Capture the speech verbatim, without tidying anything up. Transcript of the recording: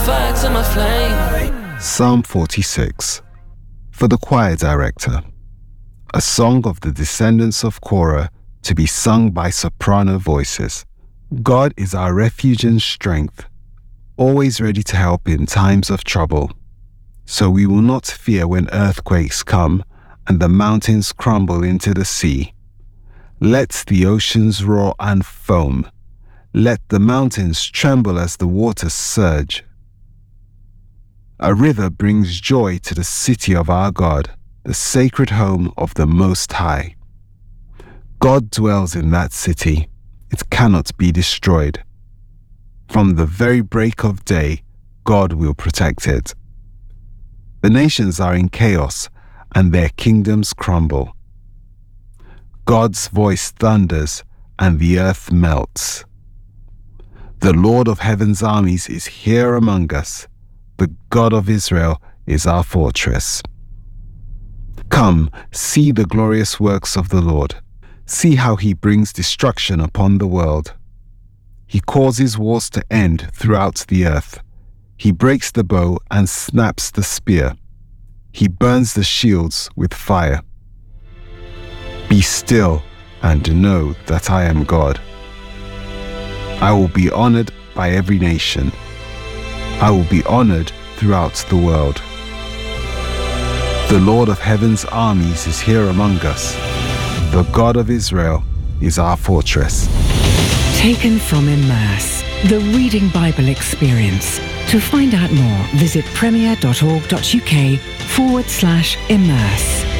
Fire to my flame. Psalm forty-six. For the choir director. A song of the descendants of Korah, to be sung by soprano voices. God is our refuge and strength, always ready to help in times of trouble. So we will not fear when earthquakes come and the mountains crumble into the sea. Let the oceans roar and foam. Let the mountains tremble as the waters surge. A river brings joy to the city of our God, the sacred home of the Most High. God dwells in that city. It cannot be destroyed. From the very break of day, God will protect it. The nations are in chaos, and their kingdoms crumble. God's voice thunders, and the earth melts. The Lord of heaven's armies is here among us. The God of Israel is our fortress. Come, see the glorious works of the Lord. See how he brings destruction upon the world. He causes wars to end throughout the earth. He breaks the bow and snaps the spear. He burns the shields with fire. Be still and know that I am God. I will be honored by every nation. I will be honored throughout the world. The Lord of heaven's armies is here among us. The God of Israel is our fortress. Taken from Immerse, the Reading Bible Experience. To find out more, visit premier.org.uk forward slash immerse.